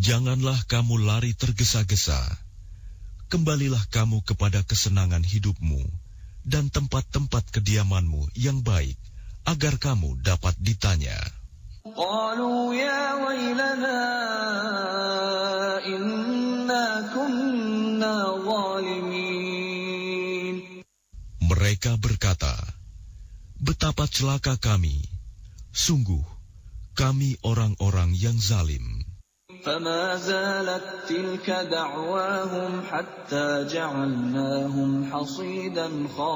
Janganlah kamu lari tergesa-gesa. Kembalilah kamu kepada kesenangan hidupmu dan tempat-tempat kediamanmu yang baik, agar kamu dapat ditanya. Qalu ya wailana inna kunna zalimin. Mereka berkata, betapa celaka kami, sungguh kami orang-orang yang zalim. فما زالت تلك دعواهم حتى جعلناهم حصيدا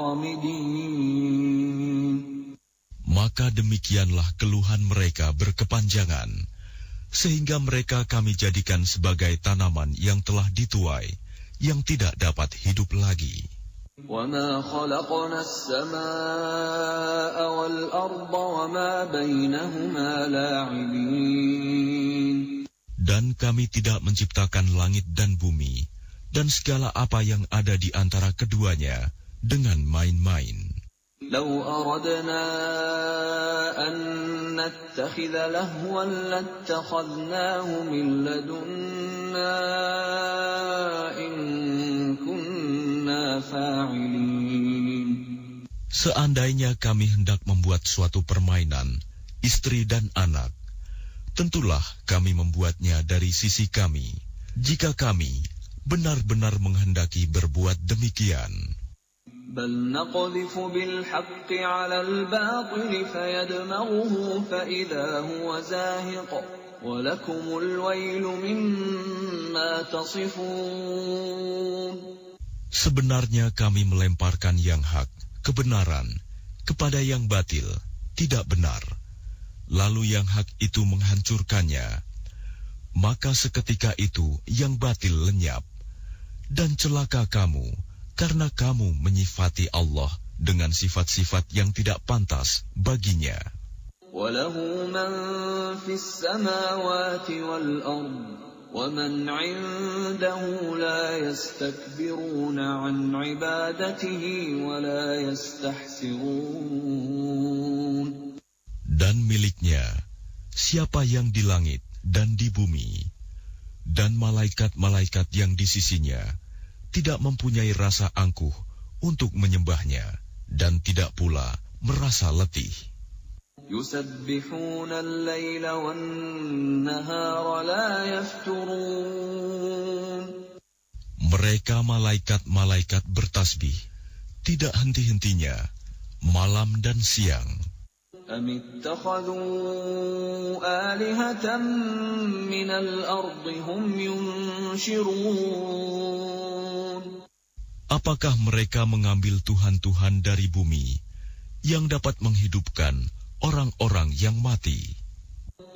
خامدين. Maka demikianlah keluhan mereka berkepanjangan, sehingga mereka kami jadikan sebagai tanaman yang telah dituai, yang tidak dapat hidup lagi. وَمَا خَلَقْنَا السَّمَاءَ وَالْأَرْضَ وَمَا بَيْنَهُمَا لَاعِبِينَ. Dan kami tidak menciptakan langit dan bumi, dan segala apa yang ada di antara keduanya, dengan main-main. لَوْ أَرَدْنَا أَن نَّتَّخِذَ لَهْوًا لَّاتَّخَذْنَاهُ مِن لَّدُنَّا إِن كُنَّا فَاعِلِينَ. Seandainya kami hendak membuat suatu permainan, istri dan anak, tentulah kami membuatnya dari sisi kami, jika kami benar-benar menghendaki berbuat demikian. بَلْ نَقْذِفُ بِالْحَقِّ عَلَى الْبَاطِلِ فَيَدْمَغُهُ فَإِذَا هُوَ زَاهِقٌ وَلَكُمُ الْوَيْلُ مِمَّا تَصِفُونَ. Sebenarnya kami melemparkan yang hak, kebenaran, kepada yang batil, tidak benar. Lalu yang hak itu menghancurkannya, maka seketika itu yang batil lenyap. Dan celaka kamu, karena kamu menyifati Allah dengan sifat-sifat yang tidak pantas baginya. وَلَهُ مَنْ فِي السَّمَاوَاتِ وَالْأَرْضِ وَمَنْ عِنْدَهُ لَا يَسْتَكْبِرُونَ عَنْ عِبَادَتِهِ وَلَا يَسْتَحْسِرُونَ. Dan miliknya siapa yang di langit dan di bumi, dan malaikat-malaikat yang di sisinya tidak mempunyai rasa angkuh untuk menyembahnya, dan tidak pula merasa letih. Yusabbihuna al-laila wan-nahara la yafturun. Mereka malaikat-malaikat bertasbih tidak henti-hentinya malam dan siang. أَمِ اتَّخَذُوا آلِهَةً مِّنَ الْأَرْضِ هُمْ يُنشِرُونَ. Apakah mereka mengambil tuhan-tuhan dari bumi yang dapat menghidupkan orang-orang yang mati?